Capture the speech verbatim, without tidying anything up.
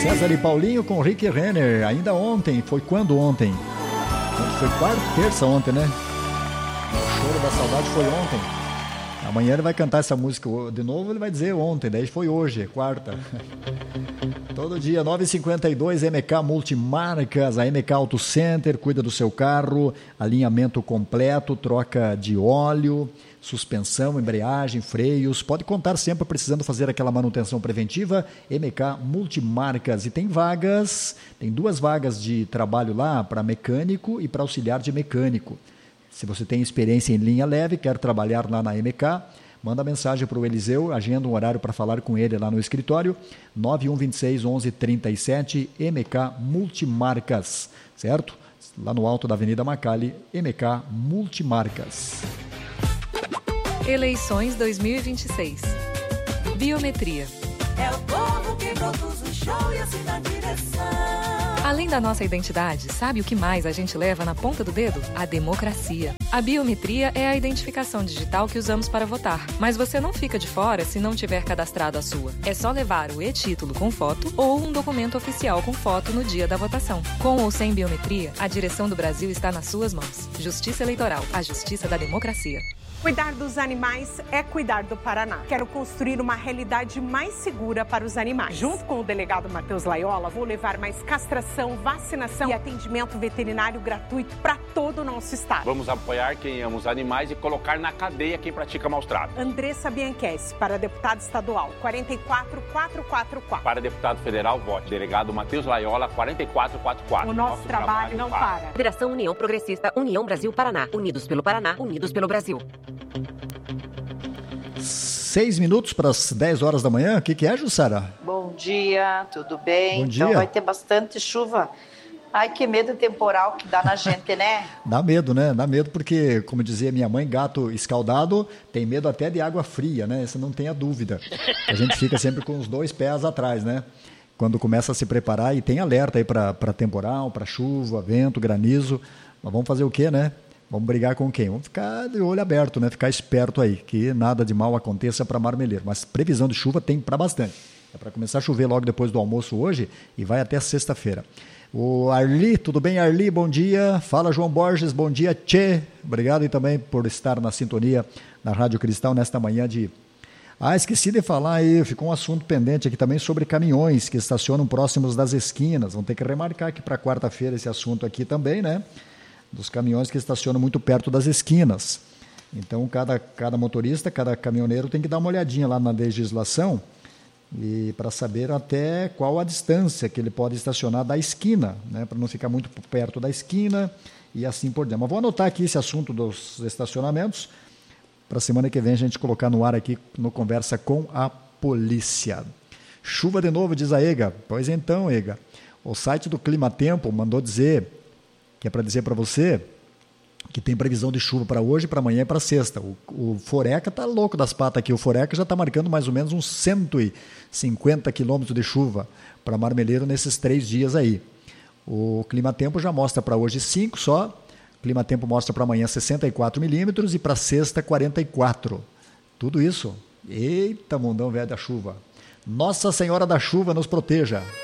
César e Paulinho com Rick Renner, ainda ontem, foi quando ontem? Foi quarta, terça ontem, né? O Choro da Saudade foi ontem. Amanhã ele vai cantar essa música de novo, ele vai dizer ontem, daí foi hoje, quarta. Todo dia, nove e cinquenta e dois, M K Multimarcas, a M K Auto Center, cuida do seu carro, alinhamento completo, troca de óleo, suspensão, embreagem, freios, pode contar sempre precisando fazer aquela manutenção preventiva, M K Multimarcas, e tem vagas, tem duas vagas de trabalho lá para mecânico e para auxiliar de mecânico. Se você tem experiência em linha leve, quer trabalhar lá na M K, manda mensagem para o Eliseu, agenda um horário para falar com ele lá no escritório, nove um dois seis, onze trinta e sete, M K Multimarcas, certo? Lá no alto da Avenida Macali, M K Multimarcas. Eleições dois mil e vinte e seis. Biometria. É o povo que produz o show e assim dá direção. Além da nossa identidade, sabe o que mais a gente leva na ponta do dedo? A democracia. A biometria é a identificação digital que usamos para votar. Mas você não fica de fora se não tiver cadastrado a sua. É só levar o e-título com foto ou um documento oficial com foto no dia da votação. Com ou sem biometria, a direção do Brasil está nas suas mãos. Justiça Eleitoral, a justiça da democracia. Cuidar dos animais é cuidar do Paraná. Quero construir uma realidade mais segura para os animais. Junto com o delegado Matheus Laiola, vou levar mais castração, vacinação e atendimento veterinário gratuito para todo o nosso estado. Vamos apoiar quem ama os animais e colocar na cadeia quem pratica maus tratos. Andressa Bianchessi, para deputado estadual, quatro quatro quatro quatro quatro. Para deputado federal, vote. Delegado Matheus Laiola, quatro quatro quatro quatro. O nosso, nosso trabalho, trabalho não para. para. Federação União Progressista, União Brasil Paraná. Unidos pelo Paraná, unidos pelo Brasil. Seis minutos para as dez horas da manhã. O que, que é, Jussara? Bom dia, tudo bem? Bom dia. Então vai ter bastante chuva. Ai, que medo temporal que dá na gente, né? Dá medo, né? Dá medo porque, como dizia minha mãe, gato escaldado tem medo até de água fria, né? Você não tenha dúvida. A gente fica sempre com os dois pés atrás, né? Quando começa a se preparar, e tem alerta aí para temporal, para chuva, vento, granizo. Mas vamos fazer o quê, né? Vamos brigar com quem? Vamos ficar de olho aberto, né? Ficar esperto aí, que nada de mal aconteça para Marmeleiro. Mas previsão de chuva tem para bastante. É para começar a chover logo depois do almoço hoje e vai até sexta-feira. O Arli, tudo bem, Arli? Bom dia. Fala, João Borges, bom dia, tchê. Obrigado e também por estar na sintonia da Rádio Cristal nesta manhã de... Ah, esqueci de falar aí, ficou um assunto pendente aqui também sobre caminhões que estacionam próximos das esquinas. Vamos ter que remarcar aqui para quarta-feira esse assunto aqui também, né? Dos caminhões que estacionam muito perto das esquinas. Então, cada, cada motorista, cada caminhoneiro tem que dar uma olhadinha lá na legislação e para saber até qual a distância que ele pode estacionar da esquina, né, para não ficar muito perto da esquina e assim por diante. Mas vou anotar aqui esse assunto dos estacionamentos para a semana que vem a gente colocar no ar aqui no Conversa com a Polícia. Chuva de novo, diz a Ega. Pois então, Ega, o site do Clima Tempo mandou dizer... que é para dizer para você que tem previsão de chuva para hoje, para amanhã e para sexta. O, o Foreca está louco das patas aqui. O Foreca já está marcando mais ou menos uns cento e cinquenta quilômetros de chuva para Marmeleiro nesses três dias aí. O Clima Tempo já mostra para hoje cinco só. O Clima Tempo mostra para amanhã sessenta e quatro milímetros e para sexta quarenta e quatro. Tudo isso. Eita, mundão velho da chuva. Nossa Senhora da Chuva nos proteja.